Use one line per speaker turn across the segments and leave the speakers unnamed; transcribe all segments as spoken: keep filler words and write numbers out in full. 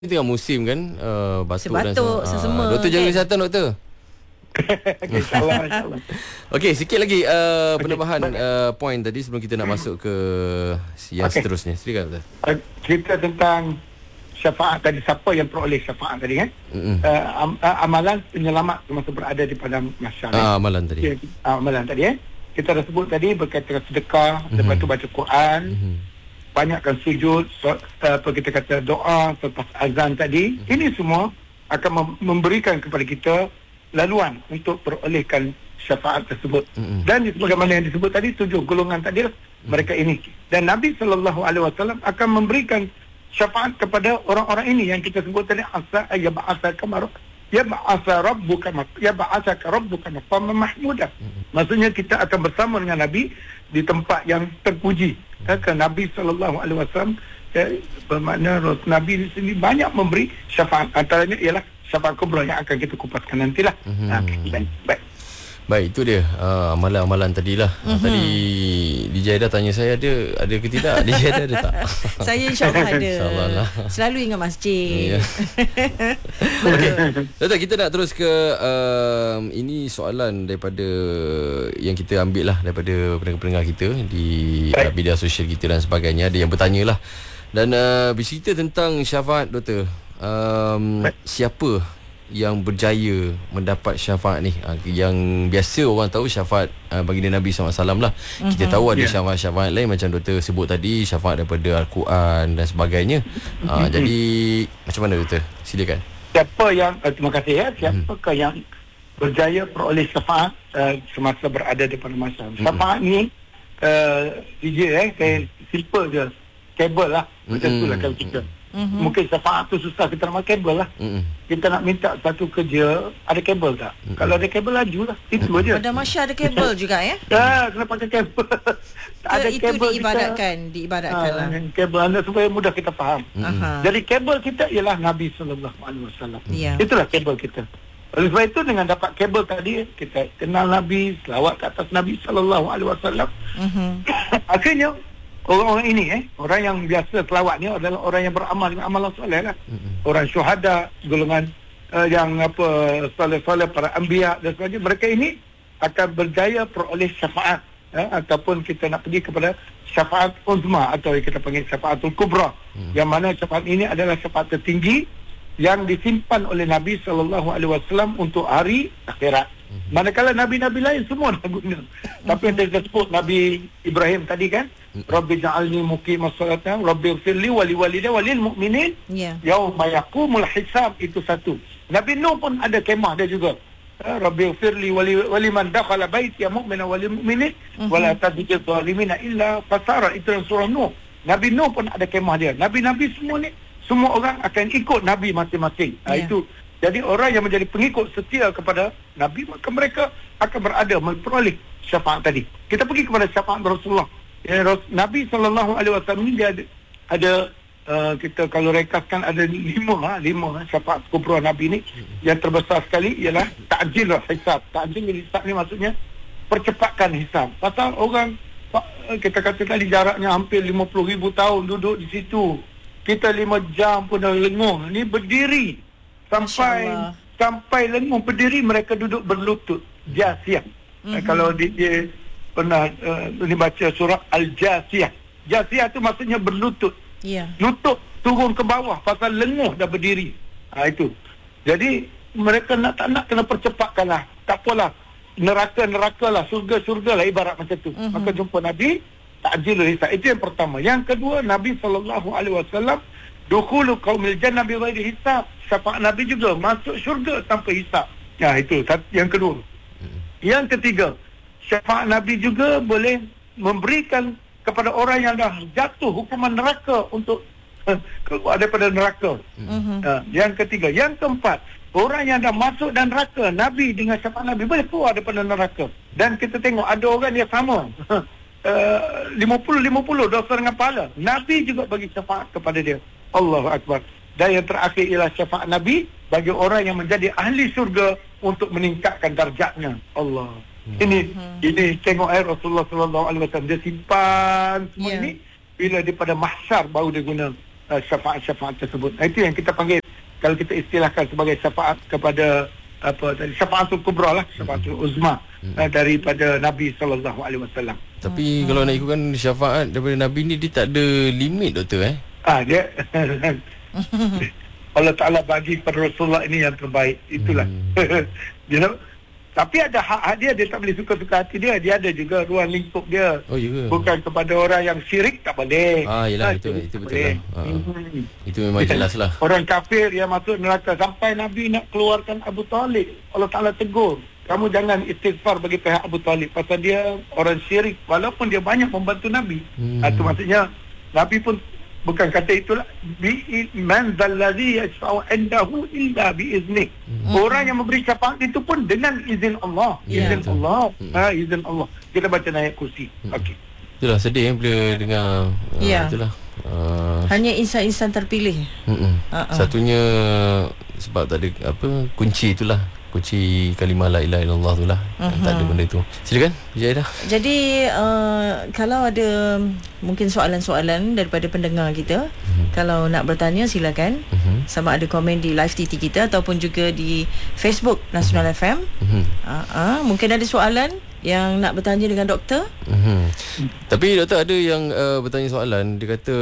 tengah musim kan, uh, batuk,
Sebatuk,
dan
sesama,
uh, doktor jaga
kan?
kesihatan, doktor.
InsyaAllah, insyaAllah.
Okey, sikit lagi uh,
Okey,
penambahan
baik.
uh, poin tadi sebelum kita nak masuk ke yang
Okey.
seterusnya. Silakan, doktor.
Uh, Cerita tentang syafaat tadi, siapa yang peroleh syafaat tadi kan?
Mm-mm.
Uh, am, uh, amalan penyelamat semasa berada di padang mahsyar.
Ah, amalan tadi.
Ya, uh, amalan tadi eh. Kita dah sebut tadi berkaitan dengan sedekah,
Mhm.
lepas tu baca Quran,
Mhm.
banyakkan sujud, so, uh, apa kita kata doa selepas azan tadi.
Mhm.
Ini semua akan mem- memberikan kepada kita laluan untuk perolehkan syafaat tersebut.
Mhm.
Dan sebagaimana yang disebut tadi, tujuh golongan tadi lah, mereka ini. Dan Nabi sallallahu alaihi wasallam akan memberikan syafaat kepada orang-orang ini yang kita sebut tadi, asa ya ba'asa kamar ya ba'asa rabbuka ya ba'asaka rabbuka maqaman mahmuda. Maksudnya kita akan bersama dengan Nabi di tempat yang terpuji. Kerana Nabi sallallahu alaihi wasallam, ya, bermakna Nabi di sini banyak memberi syafaat, antaranya ialah syafaat kubra yang akan kita kupaskan nantilah.
Mhm.
Ha, baik, baik.
Baik, itu dia uh, amalan-amalan tadilah. Mm-hmm. Uh, tadi D J Aida tanya saya ada ada ke tidak. D J Aida ada tak?
Saya insyaAllah ada.
InsyaAllah lah.
Selalu ingat masjid.
Ya. Okey, doktor, kita nak terus ke um, ini soalan daripada yang kita ambil lah daripada pendengar-pendengar kita di uh, media sosial kita dan sebagainya. Ada yang bertanya lah. Dan uh, bercerita tentang syafaat, doktor. Um, siapa yang berjaya mendapat syafaat ni? uh, Yang biasa orang tahu syafaat uh, baginda Nabi sallallahu alaihi wasallam lah. Mm-hmm. Kita tahu ada yeah. syafaat-syafaat lain macam doktor sebut tadi, syafaat daripada Al-Quran dan sebagainya. uh, mm-hmm. Jadi macam mana, doktor? Silakan.
Siapa yang uh, terima kasih ya. Siapakah mm-hmm. yang berjaya peroleh syafaat uh, semasa berada di padang mahsyar? Mm-hmm. Syafaat ni uh, D J eh saya mm-hmm. simple je. Kabel lah. Macam mm-hmm. tu lah kalau kita. Mm-hmm. Mungkin syafaat tu susah, kita nak pakai kabel lah. Mm-hmm. Kita nak minta satu kerja, ada kabel tak? Mm-hmm. Kalau ada kabel, laju lah. Itu mm-hmm. aja.
Padang mahsyar ada kabel juga ya?
Ya, kena pakai kabel. Ada
itu
kabel
diibaratkan,
kita,
diibaratkan
uh,
lah.
kabel anda supaya mudah kita faham.
Mm-hmm.
Jadi kabel kita ialah Nabi sallallahu alaihi wasallam.
Yeah.
Itulah kabel kita. Oleh sebab itu dengan dapat kabel tadi, kita kenal Nabi, selawat ke atas Nabi sallallahu alaihi wasallam. Mm-hmm. Akhirnya orang-orang ini eh orang yang biasa selawat ni adalah orang yang beramal dengan amalan soleh lah. Mm-hmm. Orang syuhada, golongan uh, yang apa soleh-soleh, para anbiya dan sebagainya. Mereka ini akan berjaya peroleh syafaat, eh, ataupun kita nak pergi kepada syafaat uzma atau yang kita panggil syafaatul kubra. Mm-hmm. Yang mana syafaat ini adalah syafaat tertinggi yang disimpan oleh Nabi sallallahu alaihi wasallam untuk hari akhirat. Mm-hmm. Manakala nabi-nabi lain semua dah guna. Mm-hmm. Tapi yang kita sebut Nabi Ibrahim tadi kan, Rabbi ja'alni muqimas salata Rabbi ighfirli wa liwalidayya wa lil mu'minin
yeah.
yauma yaqumul hisab. Itu satu. Nabi Nuh pun ada kemah dia juga. Rabbi ighfirli wa liman dakhala baiti mu'mina wa lil mu'minin wa la tazidil zalimina illa fasara. Itu dalam surah Nuh. Nabi Nuh pun ada kemah dia. Nabi-nabi semua ni, semua orang akan ikut Nabi masing-masing. Yeah. Ha, itu. Jadi orang yang menjadi pengikut setia kepada Nabi, maka mereka akan berada memperoleh syafaat tadi. Kita pergi kepada syafaat Rasulullah. Ya, Nabi sallallahu alaihi wasallam ni dia ada, ada uh, kita kalau rekaskan ada lima ha, lima syafaat kubra Nabi ni. Yang terbesar sekali ialah ta'jil hisab. Ta'jil hisab ni maksudnya percepatkan hisab. Pasal orang kita kata tadi jaraknya hampir lima puluh ribu tahun duduk di situ. Kita lima jam pun dah lengung. Ni berdiri sampai sampai lengung berdiri, mereka duduk berlutut jasiyah. Mm-hmm. Kalau dia, dia pernah uh, dibaca surah Al-Jasiyah. Jasiyah tu maksudnya berlutut. Yeah. Lutut turun ke bawah pasal lenguh dah berdiri. Ha, itu. Jadi mereka nak tak nak kena percepatkan lah. Tak apalah. Neraka-neraka lah, surga-surga lah, ibarat macam tu. Mm-hmm. Maka jumpa Nabi, ta'jilul hisab. Itu yang pertama. Yang kedua, Nabi sallallahu alaihi wasallam dukhulu qaumil jannah bi ghairi hisab. Syafaat Nabi juga masuk syurga tanpa hisab. Ya, itu yang kedua. Mm-hmm. Yang ketiga, syafaat Nabi juga boleh memberikan kepada orang yang dah jatuh hukuman neraka untuk uh, keluar daripada neraka. Mm-hmm. Uh, yang ketiga. Yang keempat, orang yang dah masuk dan neraka, Nabi dengan syafaat Nabi boleh keluar daripada neraka. Dan kita tengok ada orang yang sama. Uh, lima puluh lima puluh dosa dengan pahala. Nabi juga bagi syafaat kepada dia. Allahu Akbar. Dan yang terakhir ialah syafaat Nabi bagi orang yang menjadi ahli syurga untuk meningkatkan darjatnya. Allah. Hmm. Ini hmm. ini tengok air Rasulullah sallallahu alaihi wasallam dia simpan semua yeah. ini bila dia pada mahsyar baru dia guna uh, syafaat-syafaat tersebut. Itu yang kita panggil, kalau kita istilahkan sebagai syafaat kepada apa tadi, syafaatul kubra lah, syafaatul uzma hmm. uh, daripada Nabi sallallahu alaihi wasallam.
Tapi hmm. kalau nak ikutkan syafaat daripada Nabi ni, dia tak ada limit, doktor eh?
Ah dia Allah Ta'ala bagi pada Rasulullah ini yang terbaik. Itulah. Hmm. You know? Tapi ada hak-hak dia, dia tak boleh suka-suka hati dia. Dia ada juga ruang lingkup dia.
Oh, ya.
Bukan kepada orang yang syirik, tak boleh.
Ah, yelah, ha, itu, itu betul lah. Ha. Hmm. Itu memang jelas lah.
Orang kafir yang masuk neraka, sampai Nabi nak keluarkan Abu Talib, Allah Ta'ala tegur, kamu jangan istighfar bagi pihak Abu Talib, pasal dia orang syirik, walaupun dia banyak membantu Nabi. Hmm. Itu maksudnya Nabi pun bukan kata itulah, bi man zallazi yashfa'u indahu illa biiznih. Hmm. Orang yang memberi syafaat itu pun dengan izin Allah. Yeah. Izin Allah. Hmm. Ha, izin Allah. Kita baca ayat kursi. Hmm. Okey.
Itulah sedih eh, bila dengar uh,
yeah.
itulah. Uh,
Hanya insan-insan terpilih.
Uh-uh. Uh-uh. Satunya sebab tak ada apa kunci itulah. Kunci kalimah la ilaha illallah tu lah. Uh-huh. Tak ada benda tu. Silakan Jaidah.
Jadi uh, kalau ada mungkin soalan-soalan daripada pendengar kita, uh-huh. kalau nak bertanya silakan. Uh-huh. Sama ada komen di live T T kita ataupun juga di Facebook Nasional uh-huh. F M. Uh-huh. Uh-huh. Mungkin ada soalan yang nak bertanya dengan doktor. Uh-huh.
Tapi doktor ada yang uh, bertanya soalan, dia kata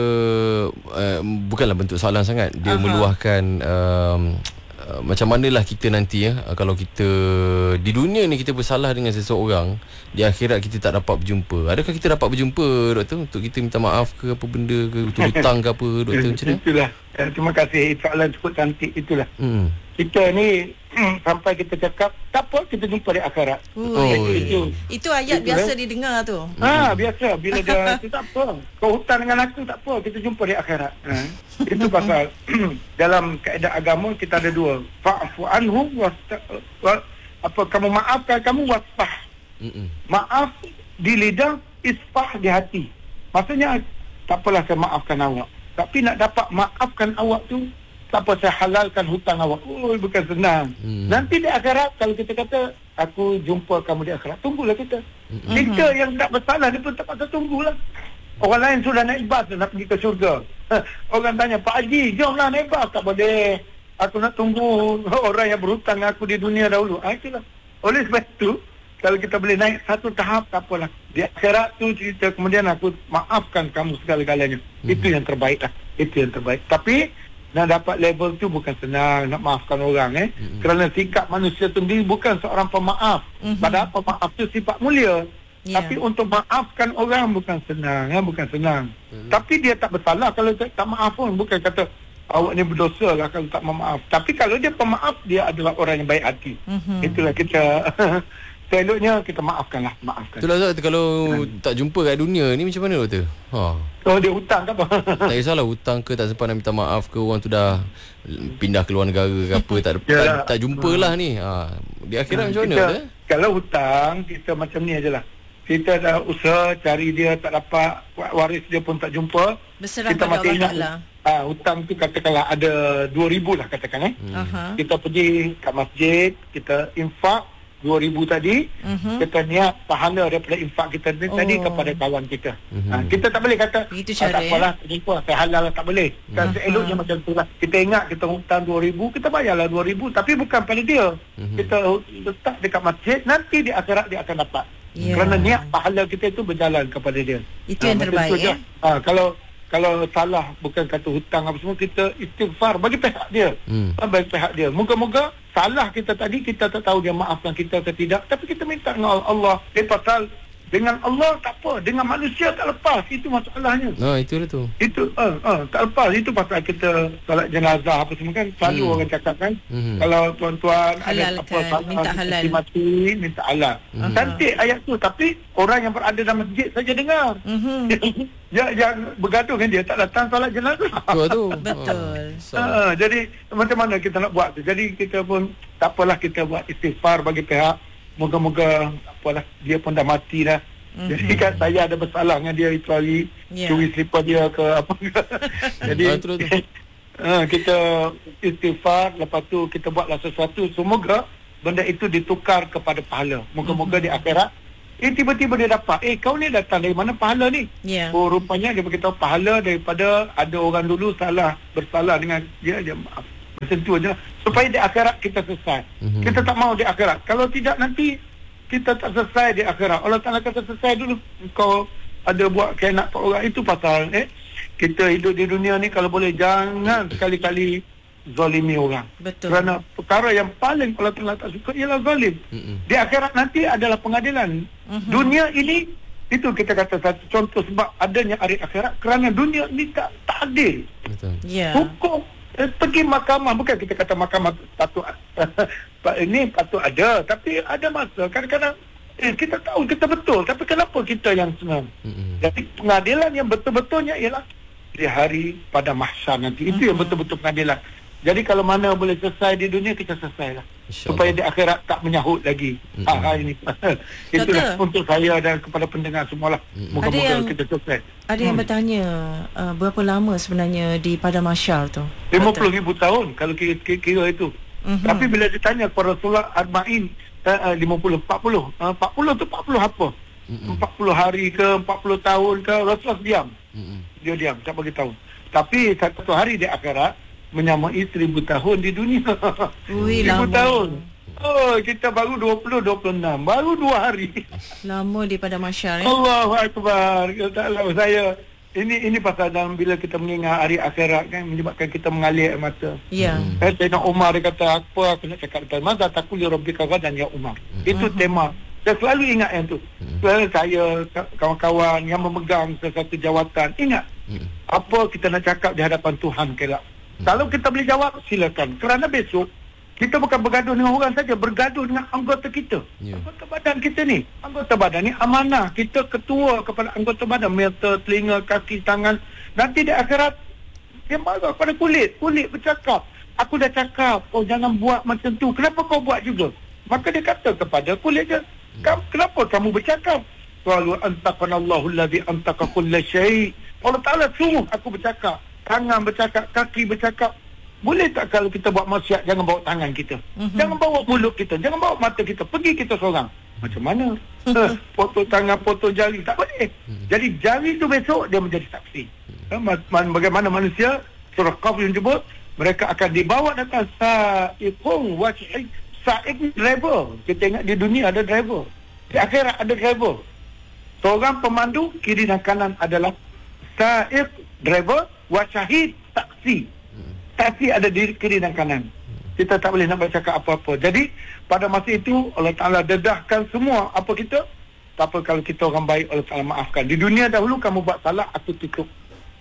uh, bukanlah bentuk soalan sangat. Dia uh-huh. meluahkan um, Uh, macam manalah kita nanti ya, uh, kalau kita di dunia ni kita bersalah dengan seseorang, di akhirat kita tak dapat berjumpa. Adakah kita dapat berjumpa, doktor, untuk kita minta maaf ke apa benda ke, untuk hutang ke apa, doktor, macam mana?
Itulah. Eh, terima kasih, soalan cukup cantik itulah. Hmm. Kita ni sampai kita cakap tak apa, kita jumpa di akhirat.
Oh, itu, itu. itu ayat itu, biasa eh? didengar tu.
Ha, biasa bila dia itu tak apa. Kau hutang dengan aku tak apa, kita jumpa di akhirat. Ha. Itu pasal dalam kaedah agama kita ada dua. Fa'fu anhum wasta, wa, apa kamu maafkan kamu wasfah. Mm-mm. Maaf di lidah, isfah di hati. Maksudnya tak apalah saya maafkan awak. Tapi nak dapat maafkan awak tu, tak apa saya halalkan hutang awak. Oh, bukan senang. Hmm. Nanti di akhirat kalau kita kata aku jumpa kamu di akhirat, tunggulah kita. Hmm. Kita yang tak bersalah dia pun tak patut tunggulah. Orang lain sudah naik bas nak pergi ke syurga. Orang tanya, Pak Haji, jomlah naik bas. Tak boleh. Aku nak tunggu orang yang berhutang aku di dunia dahulu. Ah, itulah. Oleh sebab itu, kalau kita boleh naik satu tahap, tak apalah. Di akhirat tu cerita, kemudian aku maafkan kamu segala-galanya. Hmm. Itu yang terbaik lah. Itu yang terbaik. Tapi nak dapat level tu bukan senang, nak maafkan orang eh. Mm-hmm. Kerana sikap manusia sendiri bukan seorang pemaaf. Mm-hmm. Padahal pemaaf tu sifat mulia. Yeah. Tapi untuk maafkan orang bukan senang, ya, bukan senang. Mm-hmm. Tapi dia tak bersalah kalau tak, tak maaf pun. Bukan kata awak ni berdosa lah kalau tak memaaf. Tapi kalau dia pemaaf, dia adalah orang yang baik hati. Mm-hmm. Itulah kita seloknya kita maafkanlah, maafkan.
Itulah Ustaz, kalau hmm. tak jumpa kat dunia ni macam mana doktor? Ha.
Oh, dia hutang ke apa?
Tak kisahlah hutang ke, tak sempat nak minta maaf ke, orang tu dah pindah ke luar negara ke apa, tak ya. tak, tak jumpalah hmm. ni. Ha. Di akhirat hmm. macam mana doktor?
Kalau hutang, kita macam ni ajalah. Kita dah usaha cari dia tak dapat, waris dia pun tak jumpa.
Berserah
kita
pada Allah Ta'ala.
Ah, hutang tu katakanlah ada dua ribu lah katakan eh. Hmm. Uh-huh. Kita pergi kat masjid, kita infak dua ribu tadi, uh-huh. kita niat pahala daripada infak kita oh. tadi kepada kawan kita. Uh-huh. Ha, kita tak boleh kata
begitu
ah, tak apalah, jumpa saya halal lah, tak boleh. Kan uh-huh. seeloknya macam tu lah. Kita ingat kita hutang dua ribu, kita bayarlah dua ribu, tapi bukan pada dia. Uh-huh. Kita letak dekat masjid, nanti di akhirat dia akan dapat. Yeah. Kerana niat pahala kita itu berjalan kepada dia.
Itu ha, yang terbaik ya.
Ha, kalau kalau salah, bukan kata hutang apa semua, kita istighfar bagi pihak dia. Hmm. Bagi pihak dia. Moga-moga salah kita tadi, kita tak tahu dia maafkan kita atau tidak. Tapi kita minta dengan Allah. Eh, pasal dengan Allah tak apa. Dengan manusia tak lepas. Itu masalahnya.
Nah, itu lah tu.
Itu, uh, uh, tak lepas. Itu pasal kita salat jenazah apa semua kan. Selalu hmm. orang cakap kan. Hmm. Kalau tuan-tuan
halalkan,
ada apa salah,
minta halal.
mati, minta halal. Hmm. Cantik ayat tu. Tapi orang yang berada dalam masjid saja dengar. Hmm. Ya, yang bergaduh kan dia tak datang salat jenazah.
Betul tu.
Betul.
Uh, jadi macam mana kita nak buat tu? Jadi kita pun tak apalah, kita buat istighfar bagi pihak. Moga-moga tak apalah, dia pun dah mati dah. Mm-hmm. Jadi kan saya ada bersalah dengan dia itu hari, yeah. curi slipper dia ke apa. Jadi uh, kita istighfar, lepas tu kita buatlah sesuatu. Semoga benda itu ditukar kepada pahala. Moga-moga mm-hmm. di akhirat Eh tiba-tiba dia dapat, eh kau ni datang dari mana pahala ni?
Ya.
Oh rupanya dia beritahu pahala daripada ada orang dulu salah, bersalah dengan dia, dia maaf. Macam tu aja. Supaya di akhirat kita selesai. Mm-hmm. Kita tak mau di akhirat. Kalau tidak nanti kita tak selesai di akhirat. Allah Ta'ala kata selesai dulu. Kau ada buat khianat kat orang, itu pasal eh kita hidup di dunia ni kalau boleh jangan sekali-kali zalimi orang.
Betul.
Kerana perkara yang paling Allah Ta'ala tak suka ialah zalim. Mm-hmm. Di akhirat nanti adalah pengadilan. Mm-hmm. Dunia ini, itu kita kata satu contoh sebab adanya hari akhirat, kerana dunia ini tak, tak adil.
Betul.
Ya.
Hukum eh, pergi mahkamah, bukan kita kata mahkamah patut ini patut ada, tapi ada masa kadang-kadang eh, kita tahu kita betul, tapi kenapa kita yang senang? Mm-hmm. Jadi pengadilan yang betul-betulnya ialah di hari pada mahsyar nanti. Itu mm-hmm. yang betul-betul pengadilan. Jadi kalau mana boleh selesai di dunia, kita selesailah. Supaya di akhirat tak menyahut lagi. Mm-hmm. Ha, ini. Itulah Doktor, untuk saya dan kepada pendengar semualah. Mm-hmm. Moga-moga kita selesai.
Ada yang hmm. bertanya, uh, berapa lama sebenarnya di Padang Mahsyar tu?
lima puluh ribu tahun kalau kira, kira, kira itu. Mm-hmm. Tapi bila ditanya kepada Rasulullah Arba'in, uh, lima puluh, empat puluh. Uh, empat puluh tu empat puluh apa? Mm-hmm. empat puluh hari ke, empat puluh tahun ke, Rasulullah diam. Mm-hmm. Dia diam, tak bagi tahu. Tapi satu hari di akhirat menyamai seribu tahun di dunia.
Ui,
seribu
lama.
tahun. Oh, kita baru dua puluh, dua puluh enam. Baru dua hari.
Lama di Padang Mahsyar, ya?
Allahu Akbar. Taklah saya. Ini ini pasal dalam bila kita mengingat hari akhirat kan, menyebabkan kita mengalir air mata.
Ya.
Hmm. Eh, Sayyidina Umar dia kata, apa aku nak cakap depan? Masa takuli Rabbika ghadan ya Umar. Hmm. Itu tema. Saya selalu ingat yang tu. Hmm. Selalu saya, kawan-kawan yang memegang sesuatu jawatan, ingat. Hmm. Apa kita nak cakap di hadapan Tuhan kelak. Hmm. Kalau kita boleh jawab, silakan. Kerana besok, kita bukan bergaduh dengan orang saja, bergaduh dengan anggota kita. Yeah. Anggota badan kita ni. Anggota badan ni amanah. Kita ketua kepada anggota badan. Mata, telinga, kaki, tangan. Nanti di akhirat, dia marah pada kulit. Kulit bercakap. Aku dah cakap, oh jangan buat macam tu. Kenapa kau buat juga? Maka dia kata kepada kulit dia, kenapa kamu bercakap? Qalu antaqanallahu alladhi antaqa kulla syai'. Allah Ta'ala suruh aku bercakap. Tangan bercakap, kaki bercakap. Boleh tak kalau kita buat maksiat, jangan bawa tangan kita, mm-hmm. jangan bawa mulut kita, jangan bawa mata kita, pergi kita seorang. Macam mana? uh, potong tangan, potong jari, tak boleh. Mm-hmm. Jadi jari tu besok dia menjadi saksi. Mm-hmm. uh, bagaimana manusia, surah Qaf yang sebut, mereka akan dibawa datang sa'iqun wa syahid. Sa'iq ni driver. Kita ingat di dunia ada driver, di akhirat ada driver. Seorang pemandu, kiri dan kanan adalah sa'iq, driver, wa syahid, saksi. Saksi ada di kiri dan kanan. Kita tak boleh nak bercakap apa-apa. Jadi pada masa itu Allah Ta'ala dedahkan semua apa kita. Tak apa kalau kita orang baik, Allah Ta'ala maafkan. Di dunia dahulu kamu buat salah, aku tutup,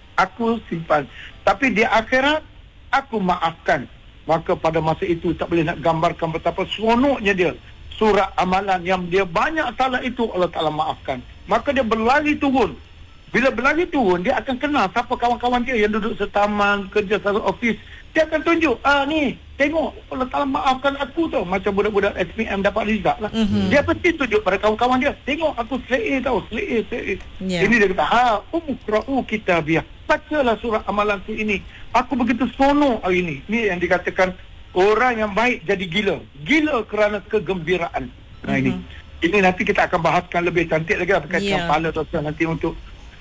aku simpan. Tapi di akhirat aku maafkan. Maka pada masa itu tak boleh nak gambarkan betapa seronoknya dia. Surat amalan yang dia banyak salah itu Allah Ta'ala maafkan. Maka dia berlari turun. Bila berlari turun, dia akan kenal siapa kawan-kawan dia yang duduk setaman, kerja satu office. Dia akan tunjuk, ah ni, tengok, Allah Ta'ala maafkan aku tau. Macam budak-budak S P M dapat result lah. Mm-hmm. Dia pasti tunjuk pada kawan-kawan dia, tengok aku slate A tau, slate A, slate A. Yeah. Ini dia kata, ha, umkra'u kitabiyah. Bacalah surah amalan tu ini. Aku begitu seronok hari ini. Ini yang dikatakan, orang yang baik jadi gila. Gila kerana kegembiraan. Nah mm-hmm. ini. Ini nanti kita akan bahaskan lebih cantik lagi lah, berkaitan yeah. pahala dosa nanti untuk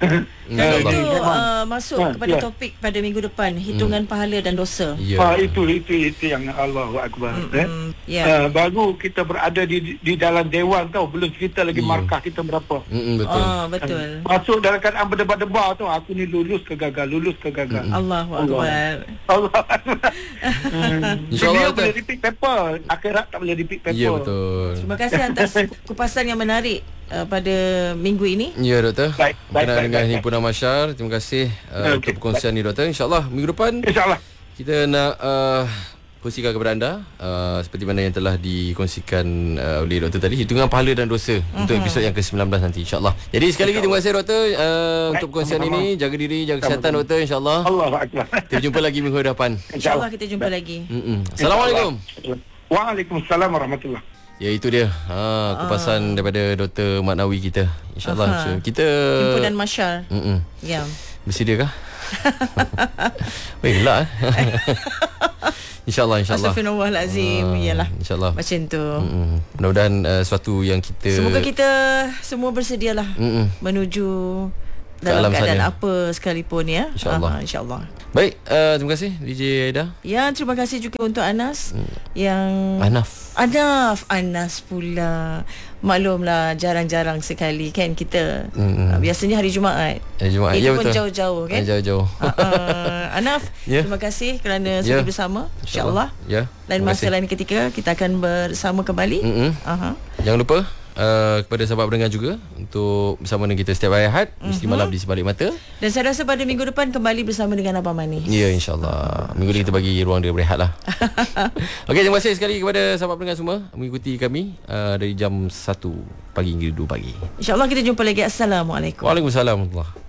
dan itu uh, masuk ha, kepada ya. topik pada minggu depan, hitungan hmm. pahala dan dosa.
Ya. Ha, itu itu itu yang Allahu Akbar. Mm, eh? mm, yeah. uh, baru kita berada di di dalam dewan tau, belum cerita lagi yeah. markah kita berapa.
Mm, betul. Oh, betul. Uh,
masuk dalam keadaan berdebar-debar tau, aku ni lulus ke gagal, lulus ke gagal.
Mm. Allahu Akbar.
Allah Akbar. hmm. Insyaallah boleh repeat paper, akhirat tak boleh repeat paper.
Ya, betul.
Terima kasih atas kupasan yang menarik uh, pada minggu ini.
Ya, doktor.
Baik, baik.
Dengan himpunan Mahsyar. Terima kasih uh, okay. untuk perkongsian ni, doktor. InsyaAllah minggu depan InsyaAllah kita nak uh, kongsikan kepada anda uh, seperti mana yang telah dikongsikan uh, oleh doktor tadi, hitungan pahala dan dosa uh-huh. untuk episod yang ke sembilan belas nanti, insyaAllah. Jadi sekali lagi terima kasih doktor uh, untuk perkongsian ini. Jaga diri, jaga kesihatan doktor, insyaAllah.
Allahuakbar.
Kita jumpa lagi minggu depan,
InsyaAllah kita jumpa lagi.
Mm-mm. Assalamualaikum.
Waalaikumsalam warahmatullahi.
Ya, itu dia ha, kupasan uh. daripada Doktor Mat Nawi kita. InsyaAllah uh-huh. kita
himpunan Mahsyar.
Mm-mm.
Ya.
Bersedia kah? Weh, gelak eh. InsyaAllah, insyaAllah.
Astaghfirullahalazim.
Ah,
Iyalah.
InsyaAllah.
Macam tu.
Mm-mm. Mudah-mudahan uh, sesuatu yang kita
Semoga kita semua bersedialah
Mm-mm.
menuju dalam
alam
keadaan
sana.
apa sekalipun ya.
InsyaAllah.
Aha, InsyaAllah.
Baik, uh, terima kasih D J Aida.
Ya, terima kasih juga untuk Anas hmm. yang
Anaf.
Anaf Anas pula. Maklumlah jarang-jarang sekali kan kita.
Mm-mm.
Uh, biasanya hari Jumaat.
Eh, Jumaat.
Itu
Ya,
pun
betul.
jauh-jauh kan.
Eh, jauh-jauh.
Uh, uh, Anaf,
Ya.
terima kasih kerana
Ya.
sudi bersama. InsyaAllah.
Ya.
Lain
terima
masa,
kasih.
lain ketika kita akan bersama kembali.
Mm-mm.
Aha.
Jangan lupa uh, kepada sahabat pendengar juga untuk bersama dengan kita setiap hari Ahad, mm-hmm. mesti malam di Sebalik Mata.
Dan saya rasa pada minggu depan kembali bersama dengan Abang Manis.
Ya, insyaAllah. Minggu ni kita bagi ruang dia berehat lah. Okey, terima kasih sekali kepada sahabat pendengar semua mengikuti kami uh, dari jam satu pagi hingga dua pagi.
InsyaAllah kita jumpa lagi. Assalamualaikum.
Waalaikumsalam warahmatullahi.